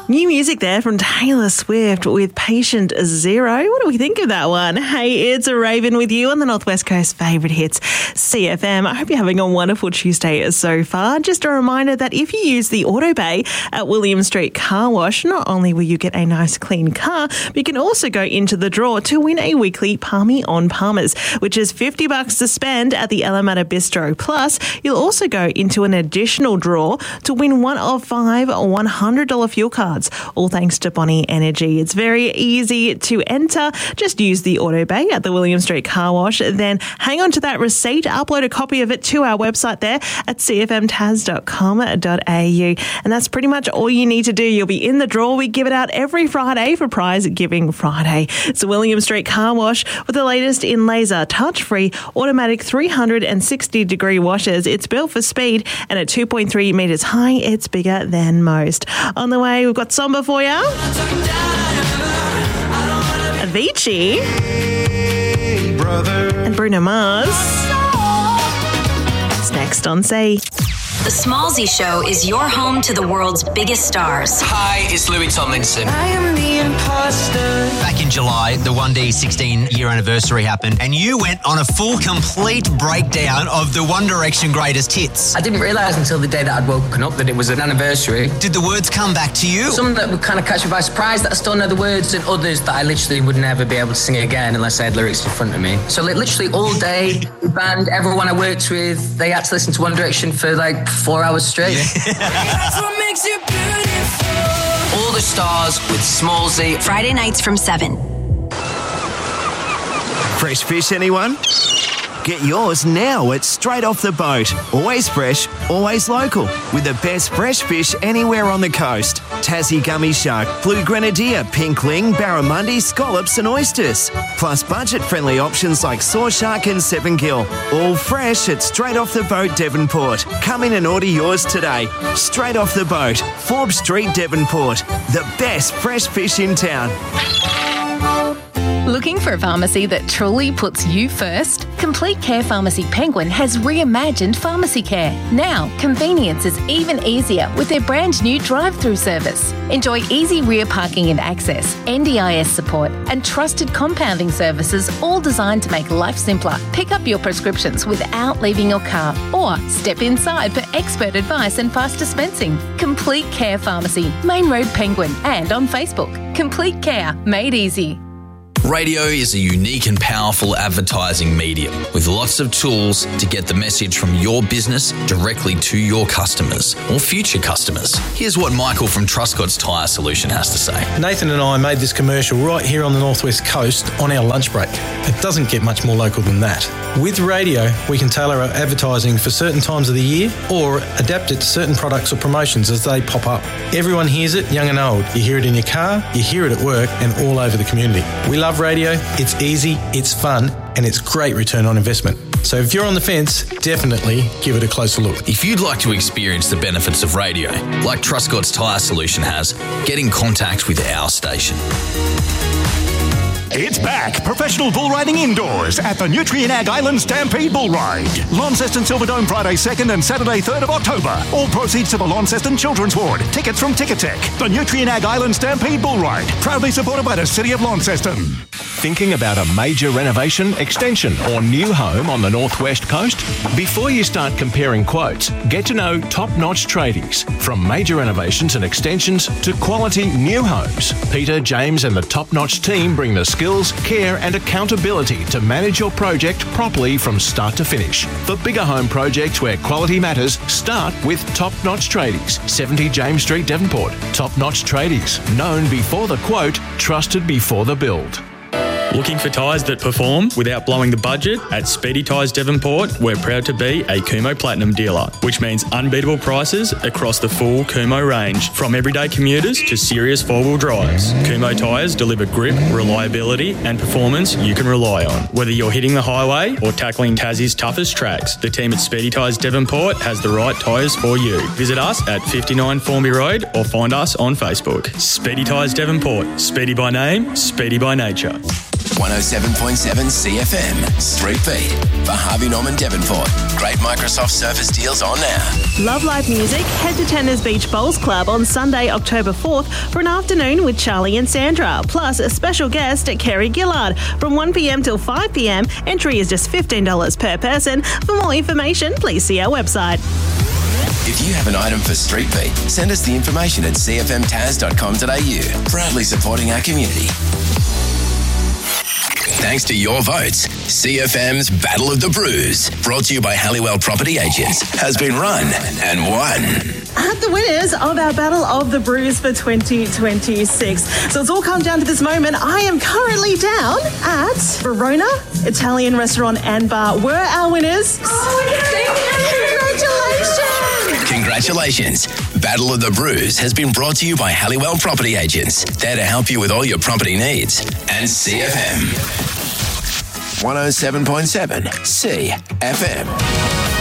New music there from Taylor Swift with Patient Zero. What do we think of that one? Hey, it's Raven with you on the Northwest Coast Favourite Hits CFM. I hope you're having a wonderful Tuesday so far. Just a reminder that if you use the Auto Bay at William Street Car Wash, not only will you get a nice clean car, but you can also go into the draw to win a weekly Palmy on Palmers, which is $50 to spend at the Alameda Bistro. Plus, you'll also go into an additional draw to win one of 5 $100 fuel cards, all thanks to Bonnie Energy. It's very easy to enter. Just use the Auto Bay at the William Street Car Wash, then hang on to that receipt, upload a copy of it to our website there at cfmtas.com.au. And that's pretty much all you need to do. You'll be in the draw. We give it out every Friday for Prize Giving Friday. It's the William Street Car Wash with the latest in laser, touch-free, automatic 360-degree washers. It's built for speed, and at 2.3 metres high, it's bigger than most. On the way, we've got Samba for you. Avicii and Bruno Mars. It's next on C. The Smallsy Show is your home to the world's biggest stars. Hi, it's Louis Tomlinson. I am the imposter. Back in July, the 1D 16-year anniversary happened, and you went on a full, complete breakdown of the One Direction greatest hits. I didn't realise until the day that I'd woken up that it was an anniversary. Did the words come back to you? Some that would kind of catch me by surprise that I still know the words, and others that I literally would never be able to sing again unless I had lyrics in front of me. So literally all day, the band, everyone I worked with, they had to listen to One Direction for like 4 hours straight. That's what makes you beautiful. All the stars with Smallsy. Friday nights from 7. Fresh fish, anyone? Get yours now at Straight Off the Boat. Always fresh, always local. With the best fresh fish anywhere on the coast. Tassie gummy shark, blue grenadier, pink ling, barramundi, scallops and oysters. Plus budget-friendly options like saw shark and 7-gill. All fresh at Straight Off the Boat, Devonport. Come in and order yours today. Straight Off the Boat, Forbes Street, Devonport. The best fresh fish in town. Looking for a pharmacy that truly puts you first? Complete Care Pharmacy Penguin has reimagined pharmacy care. Now, convenience is even easier with their brand new drive-through service. Enjoy easy rear parking and access, NDIS support, and trusted compounding services, all designed to make life simpler. Pick up your prescriptions without leaving your car, or step inside for expert advice and fast dispensing. Complete Care Pharmacy, Main Road Penguin, and on Facebook. Complete Care, made easy. Radio is a unique and powerful advertising medium with lots of tools to get the message from your business directly to your customers or future customers. Here's what Michael from Truscott's Tyre Solution has to say. Nathan and I made this commercial right here on the Northwest Coast on our lunch break. It doesn't get much more local than that. With radio, we can tailor our advertising for certain times of the year or adapt it to certain products or promotions as they pop up. Everyone hears it, young and old. You hear it in your car, you hear it at work and all over the community. We love radio, it's easy, it's fun, and it's great return on investment. So if you're on the fence, definitely give it a closer look. If you'd like to experience the benefits of radio, like Truscott's Tyre Solution has, get in contact with our station. It's back. Professional bull riding indoors at the Nutrien Ag Island Stampede Bull Ride. Launceston Silverdome Friday 2nd and Saturday 3rd of October. All proceeds to the Launceston Children's Ward. Tickets from Ticketek. The Nutrien Ag Island Stampede Bull Ride. Proudly supported by the City of Launceston. Thinking about a major renovation, extension or new home on the Northwest Coast? Before you start comparing quotes, get to know Top Notch Tradies. From major renovations and extensions to quality new homes, Peter, James and the Top Notch team bring the skills, care and accountability to manage your project properly from start to finish. For bigger home projects where quality matters, start with Top Notch Tradies, 70 James Street, Devonport. Top Notch Tradies, known before the quote, trusted before the build. Looking for tyres that perform without blowing the budget? At Speedy Tyres Devonport, we're proud to be a Kumho Platinum dealer, which means unbeatable prices across the full Kumho range, from everyday commuters to serious four-wheel drives. Kumho tyres deliver grip, reliability and performance you can rely on. Whether you're hitting the highway or tackling Tassie's toughest tracks, the team at Speedy Tyres Devonport has the right tyres for you. Visit us at 59 Formby Road or find us on Facebook. Speedy Tyres Devonport. Speedy by name, speedy by nature. 107.7 CFM. Street Beat for Harvey Norman Devonport. Great Microsoft Surface deals on now. Love live music? Head to Tenners Beach Bowls Club on Sunday, October 4th for an afternoon with Charlie and Sandra, plus a special guest, Kerry Gillard, from 1pm till 5pm. Entry is just $15 per person. For more information, please see our website. If you have an item for Street Beat, send us the information at cfmtaz.com.au. Proudly supporting our community. Thanks to your votes, CFM's Battle of the Brews, brought to you by Halliwell Property Agents, has been run and won. At the winners of our Battle of the Brews for 2026. So it's all come down to this moment. I am currently down at Verona Italian Restaurant and Bar. Were our winners. Congratulations. Battle of the Brews has been brought to you by Halliwell Property Agents, there to help you with all your property needs. And CFM 107.7 CFM.